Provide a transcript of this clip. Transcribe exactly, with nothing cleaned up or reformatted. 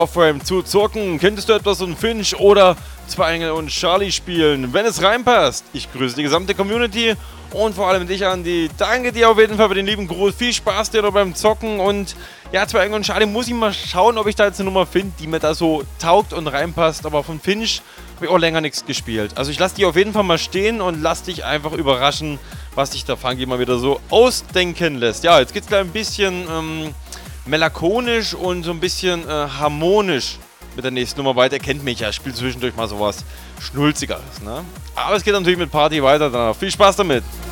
Frame zu zocken. Könntest du etwas und Finch oder Zwei Engel und Charlie spielen, wenn es reinpasst? Ich grüße die gesamte Community und vor allem dich, Andi. Danke dir auf jeden Fall für den lieben Gruß. Viel Spaß dir noch beim Zocken und ja, Zwei Engel und Charlie muss ich mal schauen, ob ich da jetzt eine Nummer finde, die mir da so taugt und reinpasst. Aber von Finch habe ich auch länger nichts gespielt. Also ich lasse die auf jeden Fall mal stehen und lass dich einfach überraschen, was sich der Funky mal wieder so ausdenken lässt. Ja, jetzt geht es gleich ein bisschen ähm, melancholisch und so ein bisschen äh, harmonisch mit der nächsten Nummer weiter. Ihr kennt mich ja, ich spiele zwischendurch mal sowas Schnulzigeres, ne? Aber es geht natürlich mit Party weiter danach. Viel Spaß damit!